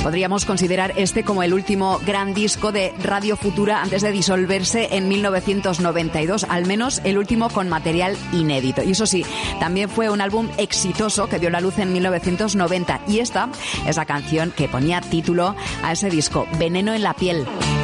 Podríamos considerar este como el último gran disco de Radio Futura antes de disolverse en 1992, al menos el último con material inédito. Y eso sí, también fue un álbum exitoso que dio la luz en 1990, y esta es la canción que ponía título a ese disco, Veneno en la piel.